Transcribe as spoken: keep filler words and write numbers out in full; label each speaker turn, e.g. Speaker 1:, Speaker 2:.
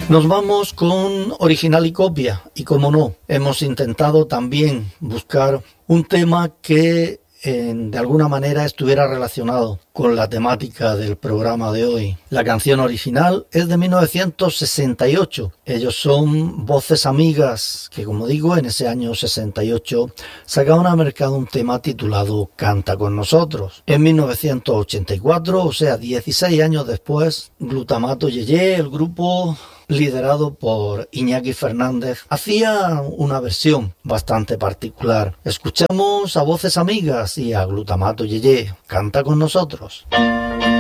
Speaker 1: Nos vamos con original y copia, y como no, hemos intentado también buscar un tema que eh, de alguna manera estuviera relacionado con la temática del programa de hoy. La canción original es de mil novecientos sesenta y ocho. Ellos son Voces Amigas, que como digo, en ese año sesenta y ocho sacaron al mercado un tema titulado Canta con nosotros. En mil novecientos ochenta y cuatro, o sea, dieciséis años después, Glutamato Yeye, el grupo liderado por Iñaki Fernández, hacía una versión bastante particular. Escuchamos a Voces Amigas y a Glutamato Yeye. Canta con nosotros.